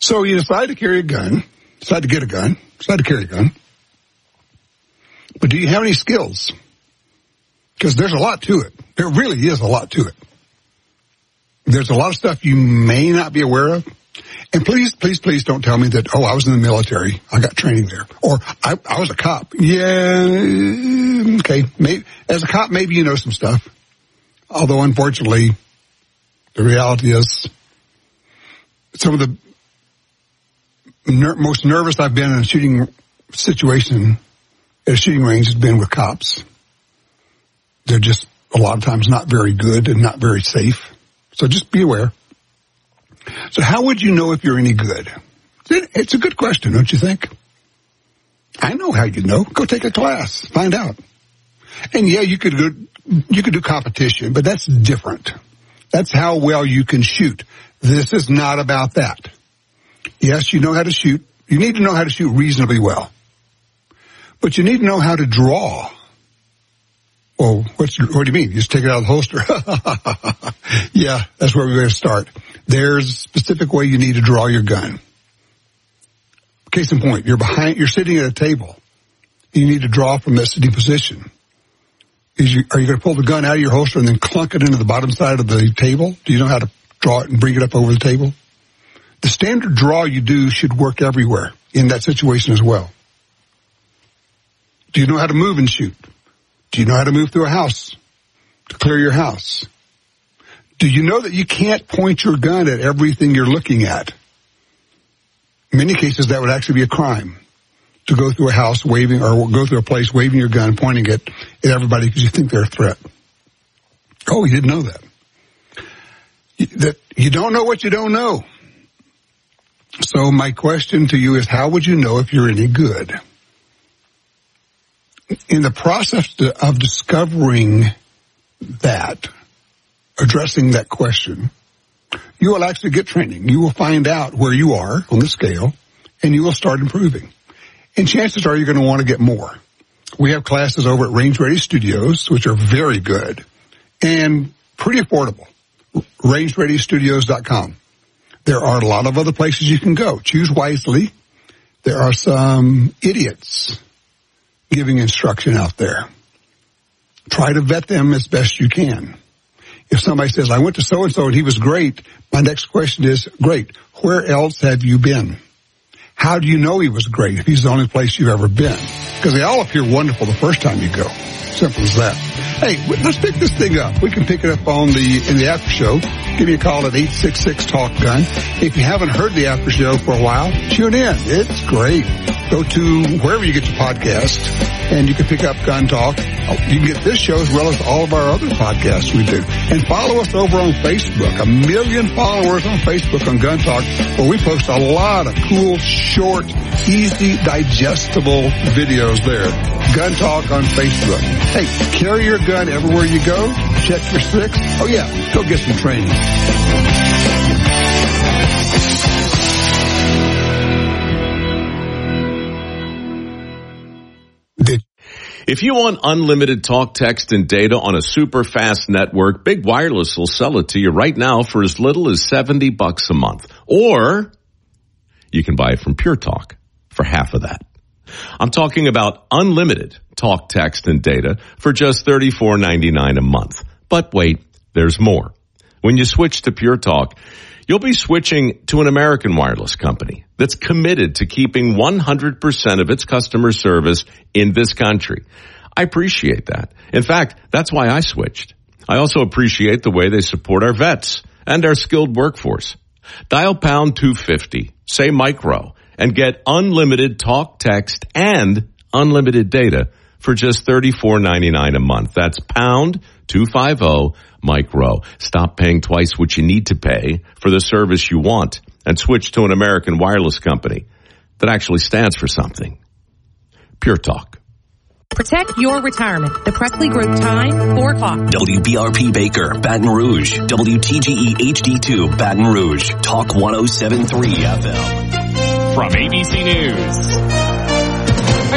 So you decide to carry a gun, decide to get a gun, decide to carry a gun. But do you have any skills? Because there's a lot to it. There really is a lot to it. There's a lot of stuff you may not be aware of. And please, please, please don't tell me that, I was in the military. I got training there. Or I was a cop. Yeah, okay. Maybe, as a cop, maybe you know some stuff. Although, unfortunately, the reality is some of the most nervous I've been in a shooting situation at a shooting range has been with cops. They're just a lot of times not very good and not very safe. So just be aware. So how would you know if you're any good? It's a good question, don't you think? I know how you know. Go take a class. Find out. And yeah, you could do competition, but that's different. That's how well you can shoot. This is not about that. Yes, you know how to shoot. You need to know how to shoot reasonably well. But you need to know how to draw. Well, what do you mean? You just take it out of the holster? Yeah, that's where we're going to start. There's a specific way you need to draw your gun. Case in point, you're sitting at a table. You need to draw from that sitting position. Are you going to pull the gun out of your holster and then clunk it into the bottom side of the table? Do you know how to draw it and bring it up over the table? The standard draw you do should work everywhere in that situation as well. Do you know how to move and shoot? Do you know how to move through a house to clear your house? Do you know that you can't point your gun at everything you're looking at? In many cases, that would actually be a crime, to go through a house waving or go through a place waving your gun, pointing it at everybody because you think they're a threat. Oh, you didn't know that. That you don't know what you don't know. So my question to you is, how would you know if you're any good? In the process of discovering that, addressing that question, you will actually get training. You will find out where you are on the scale, and you will start improving. And chances are you're going to want to get more. We have classes over at Range Ready Studios, which are very good and pretty affordable. RangeReadyStudios.com. There are a lot of other places you can go. Choose wisely. There are some idiots giving instruction out there. Try to vet them as best you can. If somebody says, I went to so-and-so and he was great, my next question is, great, where else have you been? How do you know he was great if he's the only place you've ever been? Because they all appear wonderful the first time you go. Simple as that. Hey, let's pick this thing up. We can pick it up in the after show. Give me a call at 866-TALK-GUN. If you haven't heard the after show for a while, tune in. It's great. Go to wherever you get your podcast, and you can pick up Gun Talk. You can get this show as well as all of our other podcasts we do. And follow us over on Facebook. 1 million followers on Facebook on Gun Talk, where we post a lot of cool, short, easy, digestible videos there. Gun Talk on Facebook. Hey, carry your gun everywhere you go. Check your six. Oh, yeah, go get some training. If you want unlimited talk, text, and data on a super fast network, Big Wireless will sell it to you right now for as little as $70 a month. Or you can buy it from Pure Talk for half of that. I'm talking about unlimited talk, text, and data for just $34.99 a month. But wait, there's more. When you switch to Pure Talk, you'll be switching to an American wireless company that's committed to keeping 100% of its customer service in this country. I appreciate that. In fact, that's why I switched. I also appreciate the way they support our vets and our skilled workforce. Dial pound 250, say micro, and get unlimited talk, text, and unlimited data for just $34.99 a month. That's pound 250 micro. Stop paying twice what you need to pay for the service you want and switch to an American wireless company that actually stands for something. Pure Talk. Protect your retirement. The Presley Group time, 4 o'clock. WBRP Baker, Baton Rouge. WTGE HD2, Baton Rouge. Talk 107.3 FM. From ABC News, I'm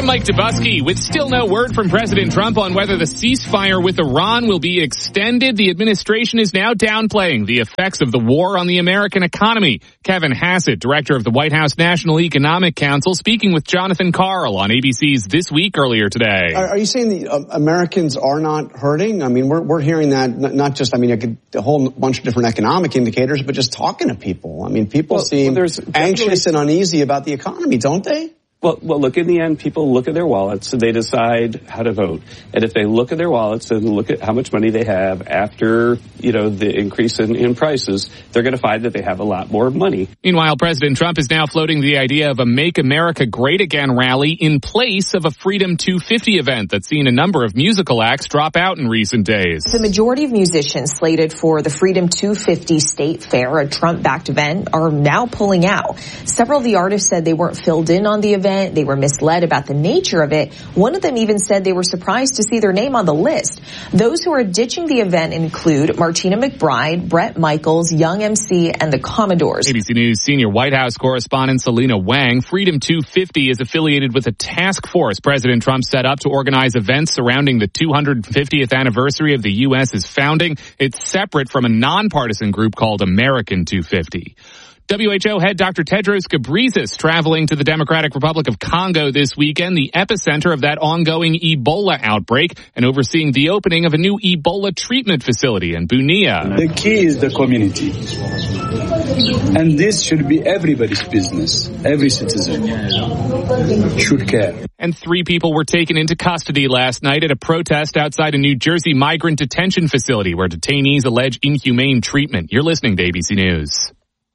Mike Dubusky. With still no word from President Trump on whether the ceasefire with Iran will be extended, the administration is now downplaying the effects of the war on the American economy. Kevin Hassett, director of the White House National Economic Council, speaking with Jonathan Karl on ABC's This Week earlier today. Are you saying the Americans are not hurting? I mean, we're hearing that not just, a whole bunch of different economic indicators, but just talking to people. I mean, people seem anxious and uneasy about the economy, don't they? Well, look, in the end, people look at their wallets and they decide how to vote. And if they look at their wallets and look at how much money they have after, the increase in prices, they're going to find that they have a lot more money. Meanwhile, President Trump is now floating the idea of a Make America Great Again rally in place of a Freedom 250 event that's seen a number of musical acts drop out in recent days. The majority of musicians slated for the Freedom 250 State Fair, a Trump-backed event, are now pulling out. Several of the artists said they weren't filled in on the event. They were misled about the nature of it. One of them even said they were surprised to see their name on the list. Those who are ditching the event include Martina McBride, Bret Michaels, Young MC, and the Commodores. ABC News senior White House correspondent Selena Wang. Freedom 250 is affiliated with a task force President Trump set up to organize events surrounding the 250th anniversary of the U.S.'s founding. It's separate from a nonpartisan group called American 250. WHO head Dr. Tedros Ghebreyesus traveling to the Democratic Republic of Congo this weekend, the epicenter of that ongoing Ebola outbreak, and overseeing the opening of a new Ebola treatment facility in Bunia. The key is the community. And this should be everybody's business. Every citizen should care. And 3 people were taken into custody last night at a protest outside a New Jersey migrant detention facility where detainees allege inhumane treatment. You're listening to ABC News.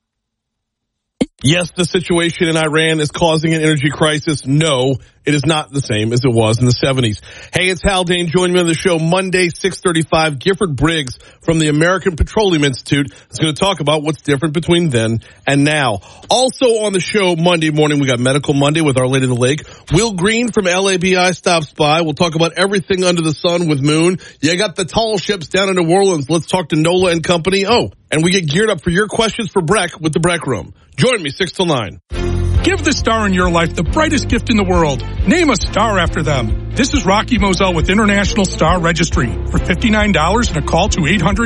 Yes, the situation in Iran is causing an energy crisis. No, it is not the same as it was in the 70s. Hey, it's Haldane. Join me on the show Monday, 6:35. Gifford Briggs from the American Petroleum Institute is going to talk about what's different between then and now. Also on the show Monday morning, we got Medical Monday with Our Lady of the Lake. Will Green from LABI stops by. We'll talk about everything under the sun with Moon. You got the tall ships down in New Orleans. Let's talk to Nola and company. Oh, and we get geared up for your questions for Breck with the Breck Room. Join me 6 till 9. Give the star in your life the brightest gift in the world. Name a star after them. This is Rocky Moselle with International Star Registry. For $59 and a call to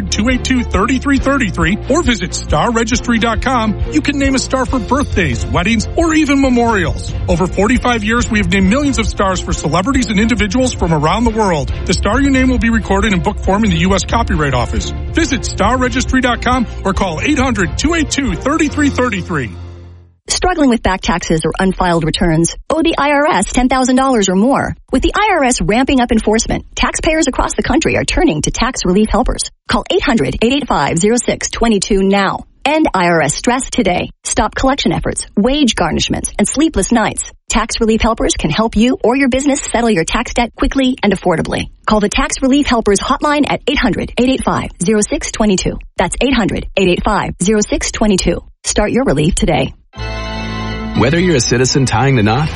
800-282-3333 or visit starregistry.com, you can name a star for birthdays, weddings, or even memorials. Over 45 years, we have named millions of stars for celebrities and individuals from around the world. The star you name will be recorded in book form in the U.S. Copyright Office. Visit starregistry.com or call 800-282-3333. Struggling with back taxes or unfiled returns? Owe the IRS $10,000 or more? With the IRS ramping up enforcement, taxpayers across the country are turning to tax relief helpers. Call 800-885-0622 now. End IRS stress today. Stop collection efforts, wage garnishments, and sleepless nights. Tax relief helpers can help you or your business settle your tax debt quickly and affordably. Call the Tax Relief Helpers hotline at 800-885-0622. That's 800-885-0622. Start your relief today. Whether you're a citizen tying the knot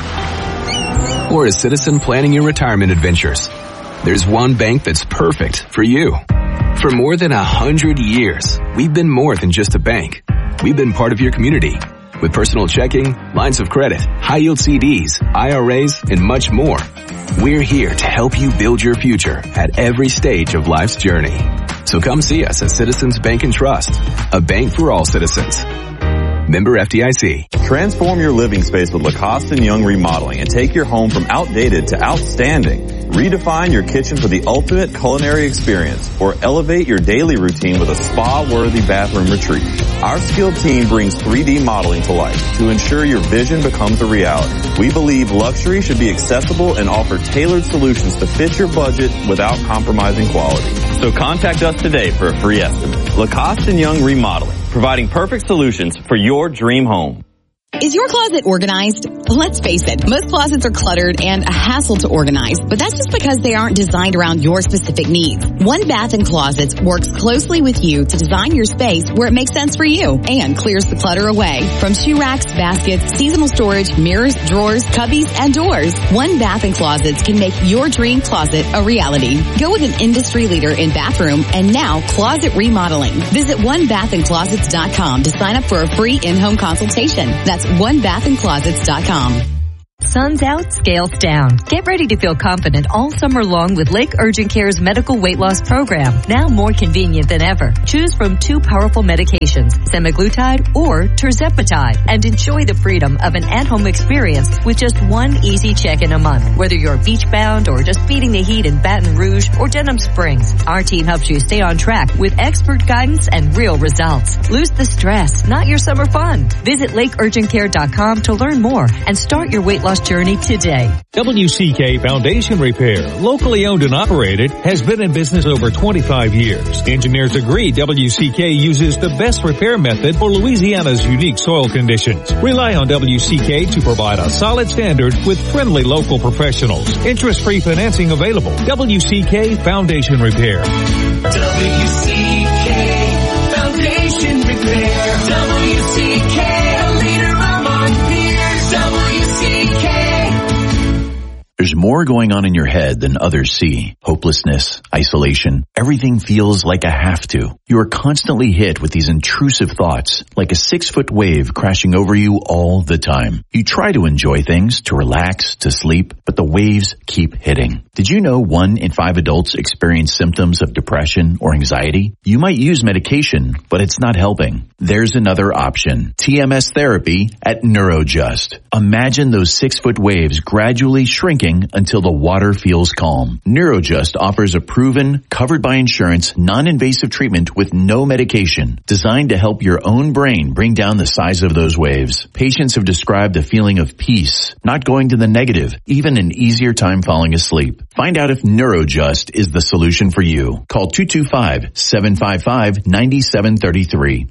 or a citizen planning your retirement adventures, there's one bank that's perfect for you. For more than 100 years, we've been more than just a bank. We've been part of your community with personal checking, lines of credit, high-yield CDs, IRAs, and much more. We're here to help you build your future at every stage of life's journey. So come see us at Citizens Bank and Trust, a bank for all citizens. Member FDIC. Transform your living space with Lacoste & Young Remodeling and take your home from outdated to outstanding. Redefine your kitchen for the ultimate culinary experience or elevate your daily routine with a spa-worthy bathroom retreat. Our skilled team brings 3D modeling to life to ensure your vision becomes a reality. We believe luxury should be accessible and offer tailored solutions to fit your budget without compromising quality. So contact us today for a free estimate. Lacoste & Young Remodeling, providing perfect solutions for your dream home. Is your closet organized? Let's face it, most closets are cluttered and a hassle to organize, but that's just because they aren't designed around your specific needs. One Bath & Closets works closely with you to design your space where it makes sense for you and clears the clutter away. From shoe racks, baskets, seasonal storage, mirrors, drawers, cubbies, and doors, One Bath & Closets can make your dream closet a reality. Go with an industry leader in bathroom and now closet remodeling. Visit onebathandclosets.com to sign up for a free in-home consultation. That's onebathandclosets.com. Sun's out, scales down. Get ready to feel confident all summer long with Lake Urgent Care's medical weight loss program. Now more convenient than ever. Choose from 2 powerful medications, semaglutide or tirzepatide, and enjoy the freedom of an at-home experience with just one easy check-in a month. Whether you're beach-bound or just beating the heat in Baton Rouge or Denham Springs, our team helps you stay on track with expert guidance and real results. Lose the stress, not your summer fun. Visit lakeurgentcare.com to learn more and start your weight loss journey today. WCK Foundation Repair, locally owned and operated, has been in business over 25 years. Engineers agree WCK uses the best repair method for Louisiana's unique soil conditions. Rely on WCK to provide a solid standard with friendly local professionals. Interest-free financing available. WCK Foundation Repair. WCK Foundation Repair. WCK, a leader among peers. WCK. There's more going on in your head than others see. Hopelessness, isolation, everything feels like a have to. You are constantly hit with these intrusive thoughts, like a 6-foot wave crashing over you all the time. You try to enjoy things, to relax, to sleep, but the waves keep hitting. Did you know 1 in 5 adults experience symptoms of depression or anxiety? You might use medication, but it's not helping. There's another option. TMS therapy at Neurojust. Imagine those 6-foot waves gradually shrinking until the water feels calm. Neurojust offers a proven, covered by insurance, non-invasive treatment with no medication, designed to help your own brain bring down the size of those waves. Patients have described a feeling of peace, not going to the negative, even an easier time falling asleep. Find out if Neurojust is the solution for you. Call 225-755-9733.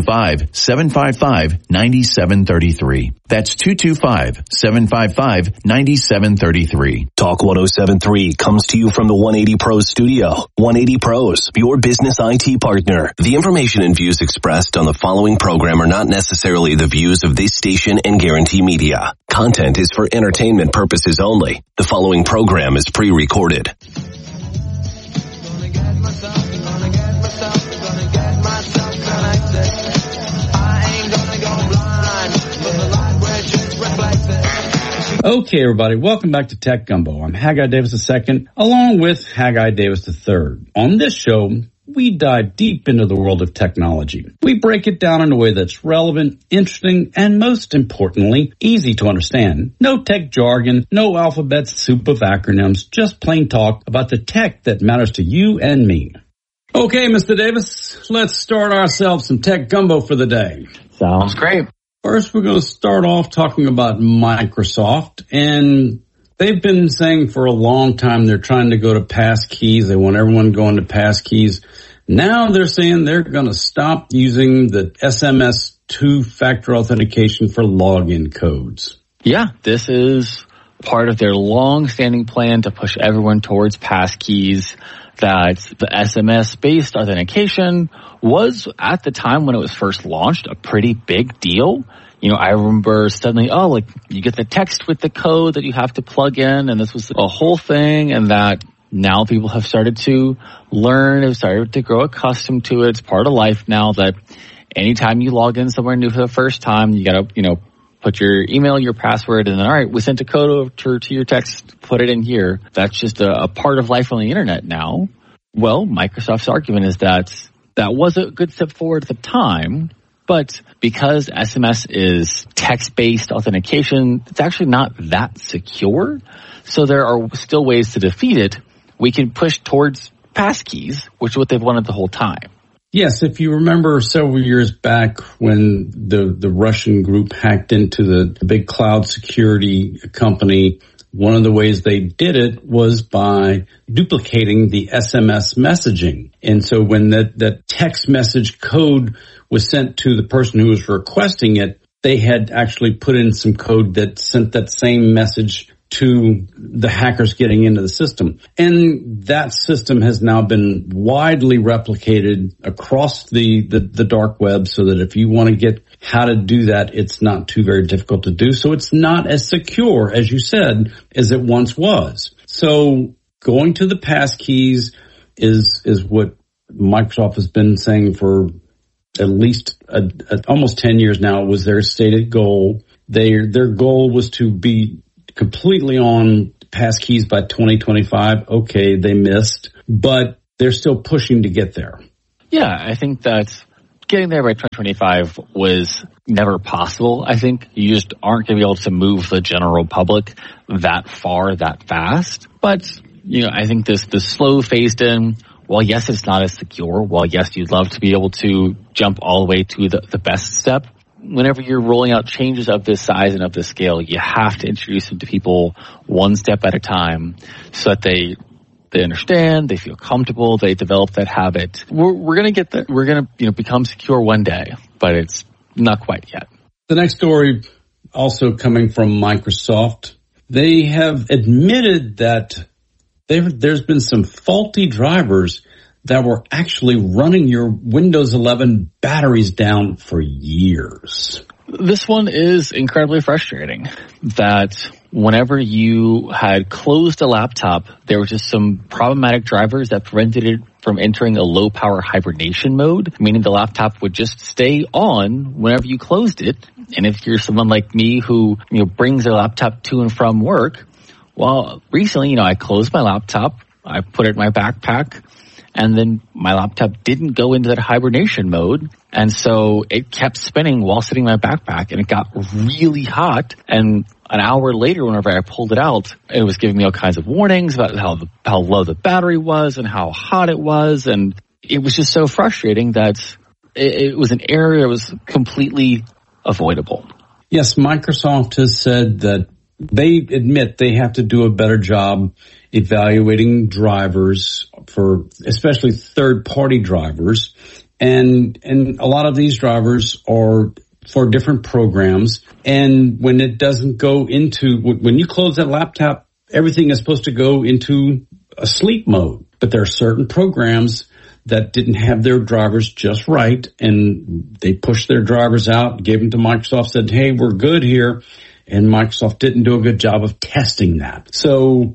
225-755-9733. That's 225-755-9733. Talk 1073 comes to you from the 180 Pros studio. 180 Pros, your business IT partner. The information and views expressed on the following program are not necessarily the views of this station and Guarantee Media. Content is for entertainment purposes only. The following program is pre-recorded. Okay, everybody, welcome back to Tech Gumbo. I'm Haggai Davis II, along with Haggai Davis III. On this show, we dive deep into the world of technology. We break it down in a way that's relevant, interesting, and most importantly, easy to understand. No tech jargon, no alphabet soup of acronyms, just plain talk about the tech that matters to you and me. Okay, Mr. Davis, let's start ourselves some Tech Gumbo for the day. Sounds great. First, we're going to start off talking about Microsoft, and they've been saying for a long time they're trying to go to passkeys. They want everyone going to passkeys. Now they're saying they're going to stop using the SMS two-factor authentication for login codes. Yeah, this is part of their long-standing plan to push everyone towards passkeys. That the SMS-based authentication was, at the time when it was first launched, a pretty big deal. You know, I remember suddenly, you get the text with the code that you have to plug in, and this was a whole thing, and that now people have started to learn, have started to grow accustomed to it. It's part of life now that anytime you log in somewhere new for the first time, you gotta, put your email, your password, and then, all right, we sent a code over to your text, put it in here. That's just a part of life on the internet now. Well, Microsoft's argument is that was a good step forward at the time, but because SMS is text-based authentication, it's actually not that secure. So there are still ways to defeat it. We can push towards passkeys, which is what they've wanted the whole time. Yes, if you remember several years back when the Russian group hacked into the big cloud security company, one of the ways they did it was by duplicating the SMS messaging. And so when that text message code was sent to the person who was requesting it, they had actually put in some code that sent that same message to the hackers getting into the system. And that system has now been widely replicated across the dark web so that if you want to get how to do that, it's not too very difficult to do. So it's not as secure, as you said, as it once was. So going to the passkeys is what Microsoft has been saying for at least almost 10 years now. It was their stated goal. Their goal was to be completely on passkeys by 2025. Okay, they missed, but they're still pushing to get there. Yeah, I think that getting there by 2025 was never possible. I think you just aren't going to be able to move the general public that far, that fast. But, I think this slow phased in, while yes, it's not as secure, while yes, you'd love to be able to jump all the way to the best step, whenever you're rolling out changes of this size and of this scale, you have to introduce them to people one step at a time so that they understand, they feel comfortable, they develop that habit. We're going to get there. We're going to become secure one day, but it's not quite yet. The next story also coming from Microsoft. They have admitted that there's been some faulty drivers that were actually running your Windows 11 batteries down for years. This one is incredibly frustrating, that whenever you had closed a laptop, there were just some problematic drivers that prevented it from entering a low power hibernation mode, meaning the laptop would just stay on whenever you closed it. And if you're someone like me who brings their laptop to and from work, well, recently, I closed my laptop, I put it in my backpack, and then my laptop didn't go into that hibernation mode. And so it kept spinning while sitting in my backpack, and it got really hot. And an hour later, whenever I pulled it out, it was giving me all kinds of warnings about how low the battery was and how hot it was. And it was just so frustrating that it was an error that was completely avoidable. Yes, Microsoft has said that they admit they have to do a better job evaluating drivers, for especially third-party drivers. And a lot of these drivers are for different programs. And when it doesn't go into, when you close that laptop, everything is supposed to go into a sleep mode. But there are certain programs that didn't have their drivers just right, and they pushed their drivers out, gave them to Microsoft, said, hey, we're good here. And Microsoft didn't do a good job of testing that. So,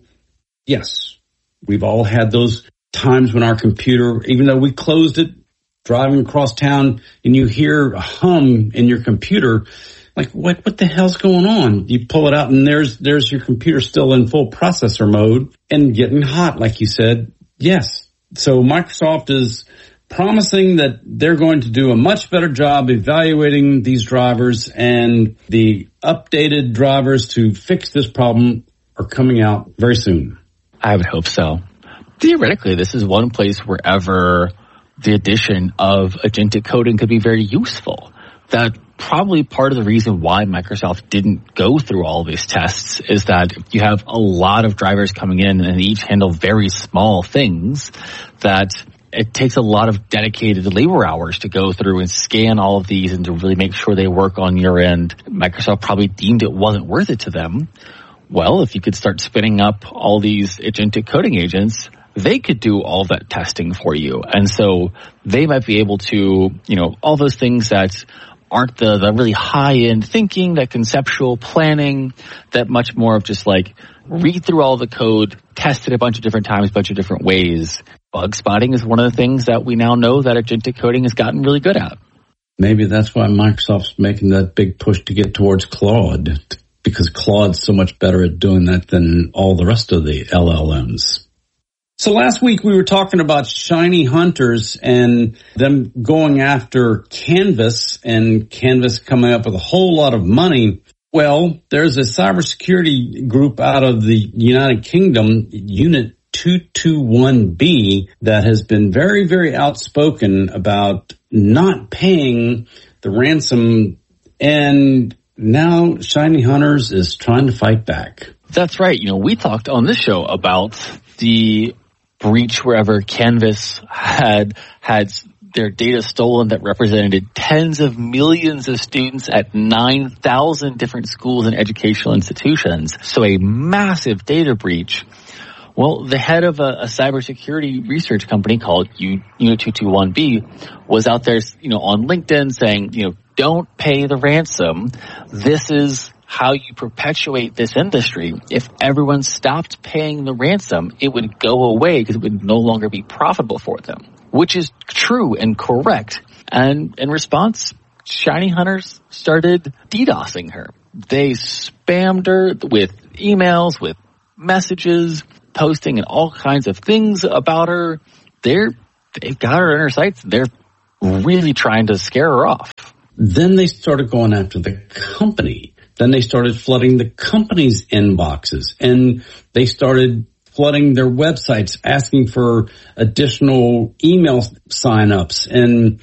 yes, we've all had those times when our computer, even though we closed it, driving across town, and you hear a hum in your computer, like, what the hell's going on? You pull it out, and there's your computer still in full processor mode and getting hot, like you said. Yes. So Microsoft is promising that they're going to do a much better job evaluating these drivers, and the updated drivers to fix this problem are coming out very soon. I would hope so. Theoretically, this is one place wherever the addition of agentic coding could be very useful. That probably part of the reason why Microsoft didn't go through all these tests is that you have a lot of drivers coming in and they each handle very small things, that it takes a lot of dedicated labor hours to go through and scan all of these and to really make sure they work on your end. Microsoft probably deemed it wasn't worth it to them. Well, if you could start spinning up all these agentic coding agents, they could do all that testing for you. And so they might be able to, all those things that aren't the really high-end thinking, that conceptual planning, that much more of just like read through all the code, test it a bunch of different times, a bunch of different ways. Bug spotting is one of the things that we now know that agentic coding has gotten really good at. Maybe that's why Microsoft's making that big push to get towards Claude, because Claude's so much better at doing that than all the rest of the LLMs. So last week we were talking about shiny hunters and them going after Canvas, and Canvas coming up with a whole lot of money. Well, there's a cybersecurity group out of the United Kingdom, Unit 221B, that has been very, very outspoken about not paying the ransom, and now Shiny Hunters is trying to fight back. That's right. We talked on this show about the breach wherever Canvas had their data stolen that represented tens of millions of students at 9,000 different schools and educational institutions. So a massive data breach. Well, the head of a cybersecurity research company called Unit 221B was out there, on LinkedIn saying, don't pay the ransom. This is how you perpetuate this industry. If everyone stopped paying the ransom, it would go away because it would no longer be profitable for them, which is true and correct. And in response, Shiny Hunters started DDoSing her. They spammed her with emails, with messages, posting and all kinds of things about her. They've got her in her sights. They're really trying to scare her off. Then they started going after the company. Then they started flooding the company's inboxes, and they started flooding their websites, asking for additional email signups. And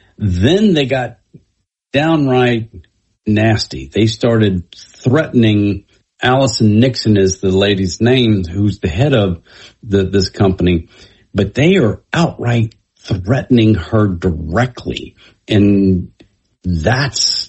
then they got downright nasty. They started threatening. Allison Nixon is the lady's name, who's the head of this company, but they are outright threatening her directly. And that's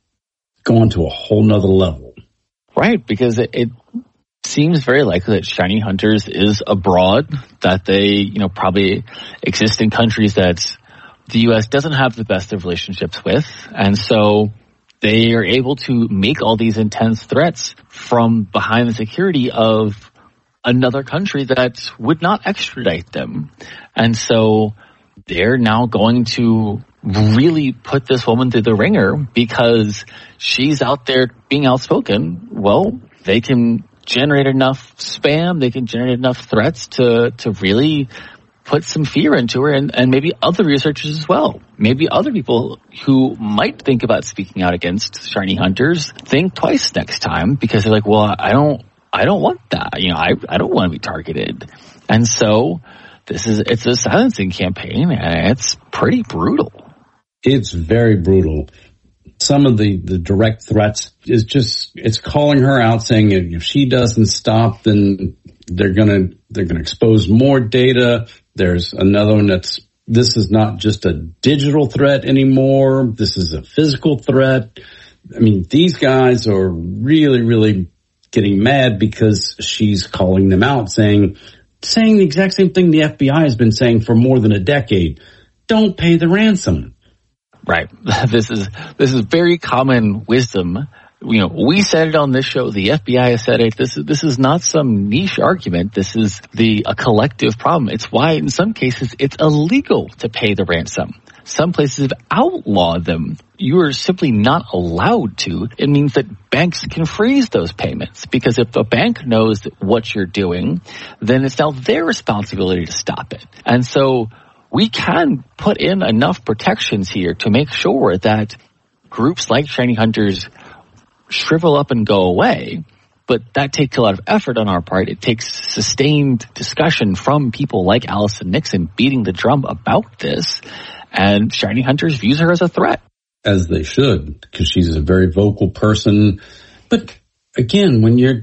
gone to a whole nother level. Right, because it seems very likely that Shiny Hunters is abroad, that they, probably exist in countries that the U.S. doesn't have the best of relationships with. And so they are able to make all these intense threats from behind the security of another country that would not extradite them. And so they're now going to really put this woman through the ringer because she's out there being outspoken. Well, they can generate enough spam, they can generate enough threats to really put some fear into her, and maybe other researchers as well. Maybe other people who might think about speaking out against Shiny Hunters think twice next time, because they're like, well, I don't want that. I don't want to be targeted. And so it's a silencing campaign, and it's pretty brutal. It's very brutal. Some of the direct threats is just, it's calling her out, saying if she doesn't stop, then they're gonna expose more data. There's another one this is not just a digital threat anymore. This is a physical threat. I mean, these guys are really, really getting mad because she's calling them out, saying the exact same thing the FBI has been saying for more than a decade. Don't pay the ransom. Right. This is very common wisdom. We said it on this show. The FBI has said it. This is not some niche argument. This is a collective problem. It's why in some cases it's illegal to pay the ransom. Some places have outlawed them. You are simply not allowed to. It means that banks can freeze those payments, because if a bank knows what you're doing, then it's now their responsibility to stop it. And so we can put in enough protections here to make sure that groups like Shiny Hunters shrivel up and go away, but that takes a lot of effort on our part. It takes sustained discussion from people like Allison Nixon beating the drum about this, and Shiny Hunters views her as a threat. As they should, because she's a very vocal person. But again, when you're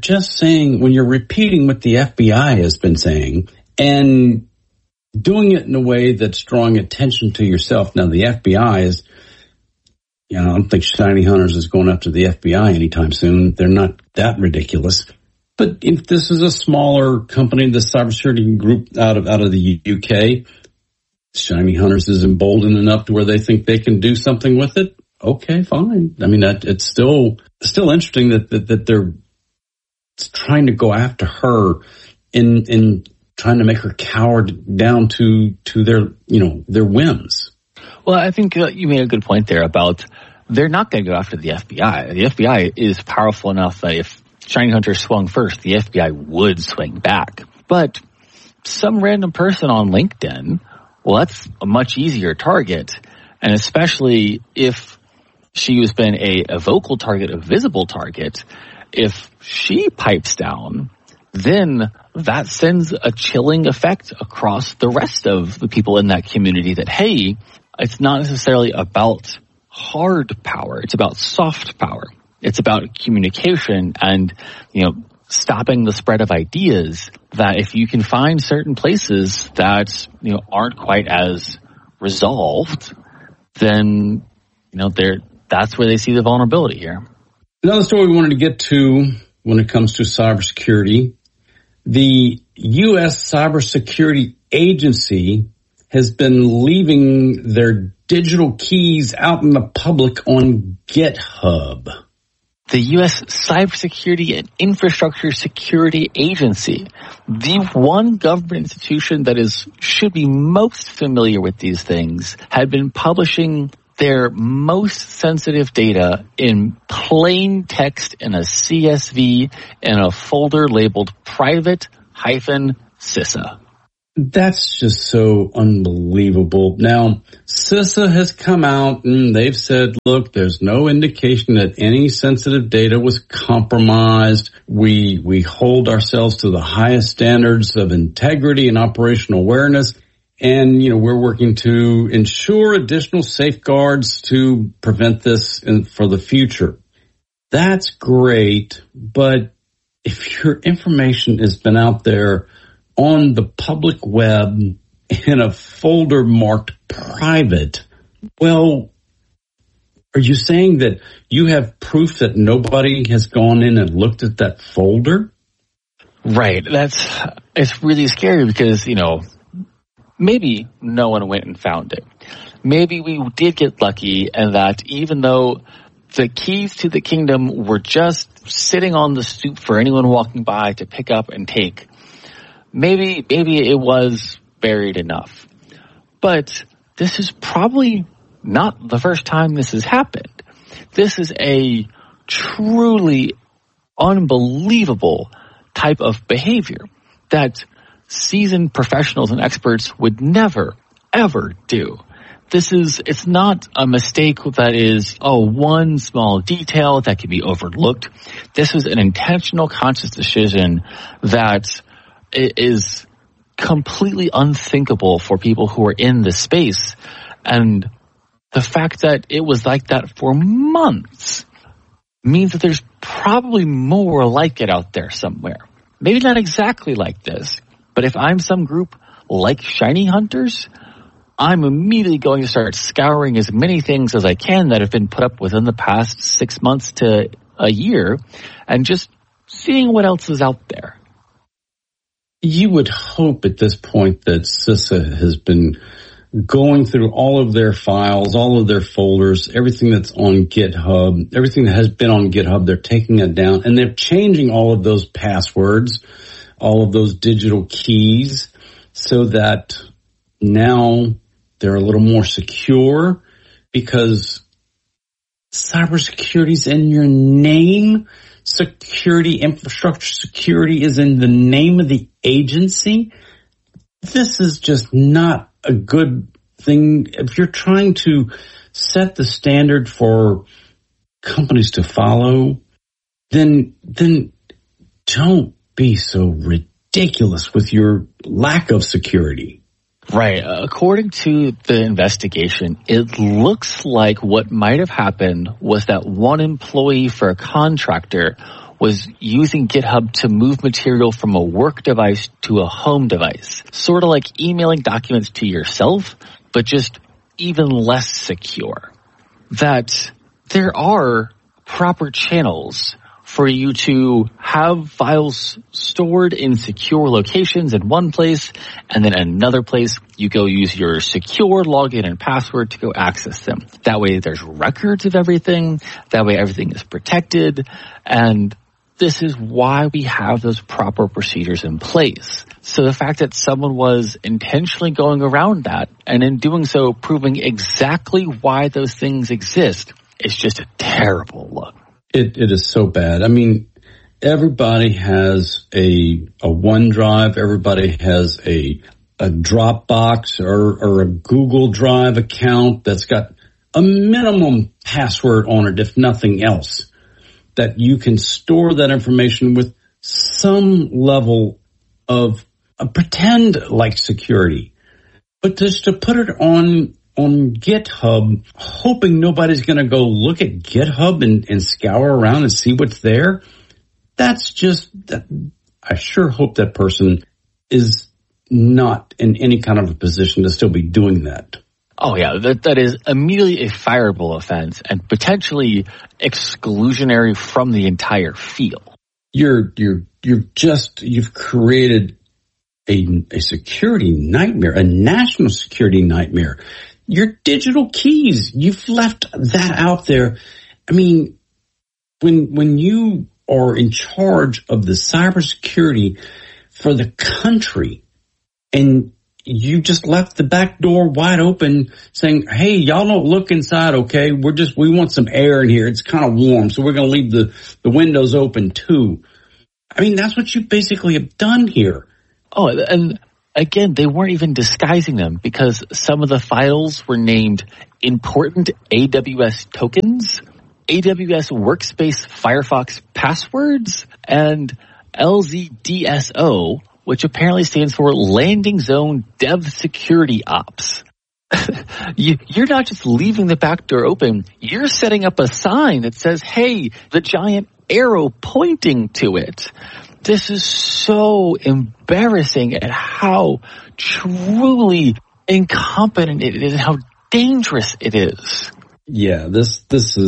repeating what the FBI has been saying and doing it in a way that's drawing attention to yourself. Now, the FBI is, I don't think Shiny Hunters is going after the FBI anytime soon. They're not that ridiculous. But if this is a smaller company, the cybersecurity group out of the UK, Shiny Hunters is emboldened enough to where they think they can do something with it. Okay, fine. I mean, it's still interesting that they're trying to go after her in trying to make her cower down to their whims. Well, I think you made a good point there about they're not going to go after the FBI. The FBI is powerful enough that if Shiny Hunter swung first, the FBI would swing back. But some random person on LinkedIn, well, that's a much easier target. And especially if she has been a vocal target, a visible target, if she pipes down, then that sends a chilling effect across the rest of the people in that community that, hey, it's not necessarily about hard power. It's about soft power. It's about communication and, stopping the spread of ideas, that if you can find certain places that, aren't quite as resolved, then, that's where they see the vulnerability here. Another story we wanted to get to when it comes to cybersecurity, the U.S. Cybersecurity Agency has been leaving their digital keys out in the public on GitHub. The U.S. Cybersecurity and Infrastructure Security Agency, the one government institution that should be most familiar with these things, had been publishing their most sensitive data in plain text in a CSV in a folder labeled private-CISA. That's just so unbelievable. Now, CISA has come out and they've said, look, there's no indication that any sensitive data was compromised. We hold ourselves to the highest standards of integrity and operational awareness. And, we're working to ensure additional safeguards to prevent this for the future. That's great. But if your information has been out there on the public web in a folder marked private, well, are you saying that you have proof that nobody has gone in and looked at that folder? Right. It's really scary because, maybe no one went and found it. Maybe we did get lucky and that even though the keys to the kingdom were just sitting on the stoop for anyone walking by to pick up and take, maybe it was buried enough. But this is probably not the first time this has happened. This is a truly unbelievable type of behavior that seasoned professionals and experts would never, ever do. It's not a mistake that is, one small detail that can be overlooked. This was an intentional, conscious decision that is completely unthinkable for people who are in this space. And the fact that it was like that for months means that there's probably more like it out there somewhere. Maybe not exactly like this, but if I'm some group like Shiny Hunters, I'm immediately going to start scouring as many things as I can that have been put up within the past 6 months to a year and just seeing what else is out there. You would hope at this point that CISA has been going through all of their files, all of their folders, everything that's on GitHub, everything that has been on GitHub, they're taking it down and they're changing all of those passwords, all of those digital keys so that now they're a little more secure because cybersecurity is in your name. Security, infrastructure security is in the name of the agency. This is just not a good thing. If you're trying to set the standard for companies to follow, then don't be so ridiculous with your lack of security. Right. According to the investigation, it looks like what might have happened was that one employee for a contractor was using GitHub to move material from a work device to a home device. Sort of like emailing documents to yourself, but just even less secure. That there are proper channels for you to have files stored in secure locations in one place, and then another place you go use your secure login and password to go access them. That way there's records of everything. That way everything is protected. And this is why we have those proper procedures in place. So the fact that someone was intentionally going around that, and in doing so proving exactly why those things exist, is just a terrible look. It is so bad. I mean, everybody has a OneDrive. Everybody has a Dropbox or a Google Drive account that's got a minimum password on it, if nothing else, that you can store that information with some level of a pretend-like security. But just to put it on GitHub, hoping nobody's going to go look at GitHub and scour around and see what's there. That's just, I sure hope that person is not in any kind of a position to still be doing that. Oh yeah, that is immediately a fireable offense and potentially exclusionary from the entire field. You've created a security nightmare, a national security nightmare. Your digital keys, you've left that out there. I mean, when you are in charge of the cybersecurity for the country and you just left the back door wide open saying, hey, y'all don't look inside, okay? We want some air in here. It's kind of warm, so we're going to leave the windows open too. I mean, that's what you basically have done here. Oh, and again, they weren't even disguising them because some of the files were named important AWS tokens, AWS Workspace Firefox passwords, and LZDSO, which apparently stands for Landing Zone Dev Security Ops. You're not just leaving the back door open. You're setting up a sign that says, hey, the giant arrow pointing to it. This is so embarrassing at how truly incompetent it is and how dangerous it is. Yeah, this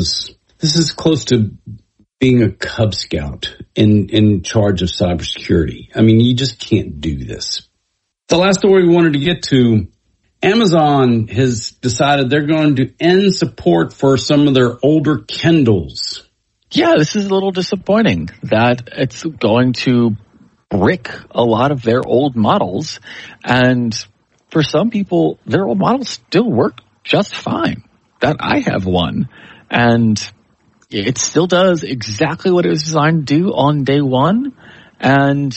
is close to being a Cub Scout in charge of cybersecurity. I mean, you just can't do this. The last story we wanted to get to, Amazon has decided they're going to end support for some of their older Kindles. Yeah, this is a little disappointing that it's going to brick a lot of their old models. And for some people, their old models still work just fine. That I have one. And it still does exactly what it was designed to do on day one. And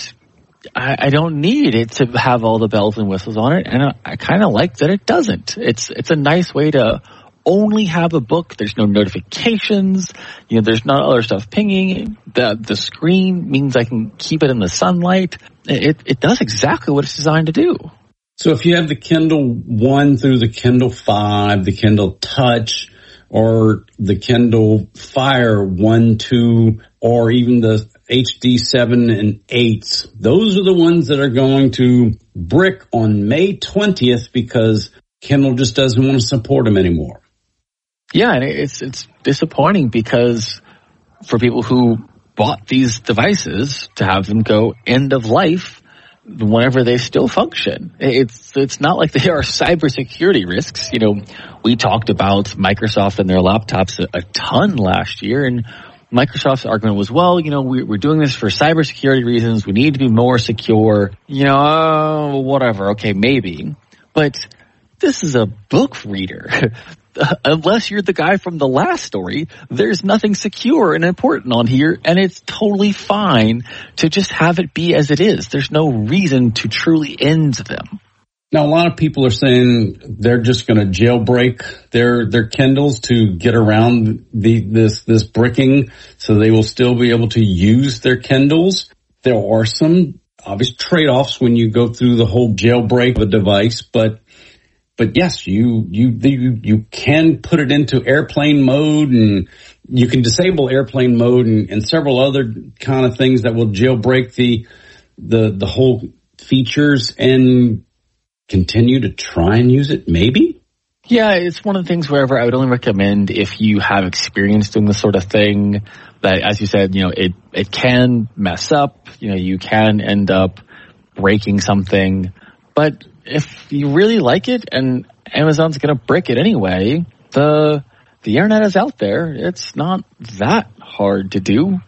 I don't need it to have all the bells and whistles on it. And I kind of like that it doesn't. It's a nice way to only have a book. There's no notifications. There's not other stuff pinging. The screen means I can keep it in the sunlight. It does exactly what it's designed to do. So if you have the Kindle 1 through the Kindle 5, the Kindle Touch, or the Kindle Fire 1, 2, or even the HD 7 and 8s, those are the ones that are going to brick on May 20th because Kindle just doesn't want to support them anymore. Yeah, and it's disappointing because for people who bought these devices to have them go end of life whenever they still function. It's not like they are cybersecurity risks. We talked about Microsoft and their laptops a ton last year, and Microsoft's argument was, well, we're doing this for cybersecurity reasons. We need to be more secure. Whatever. Okay, maybe. But this is a book reader. Unless you're the guy from the last story, there's nothing secure and important on here, and it's totally fine to just have it be as it is. There's no reason to truly end them. Now, a lot of people are saying they're just going to jailbreak their Kindles to get around this bricking, so they will still be able to use their Kindles. There are some obvious trade-offs when you go through the whole jailbreak of a device, but yes, you can put it into airplane mode, and you can disable airplane mode and several other kind of things that will jailbreak the whole features and continue to try and use it, maybe? Yeah, it's one of the things wherever I would only recommend if you have experience doing this sort of thing that, as you said, it can mess up, you can end up breaking something, but if you really like it and Amazon's going to brick it anyway, the internet is out there. It's not that hard to do.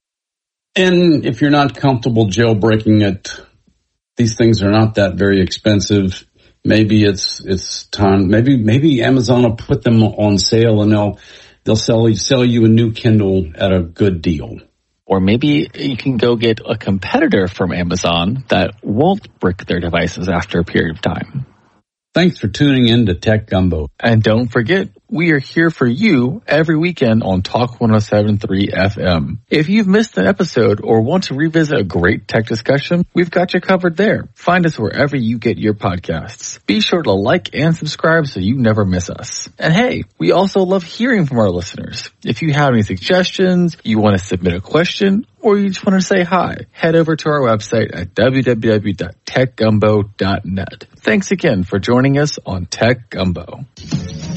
And if you're not comfortable jailbreaking it, these things are not that very expensive. Maybe it's time. Maybe Amazon will put them on sale and they'll sell you a new Kindle at a good deal. Or maybe you can go get a competitor from Amazon that won't brick their devices after a period of time. Thanks for tuning in to Tech Gumbo. And don't forget, we are here for you every weekend on Talk 107.3 FM. If you've missed an episode or want to revisit a great tech discussion, we've got you covered there. Find us wherever you get your podcasts. Be sure to like and subscribe so you never miss us. And hey, we also love hearing from our listeners. If you have any suggestions, you want to submit a question, or you just want to say hi, head over to our website at www.techgumbo.net. Thanks again for joining us on Tech Gumbo.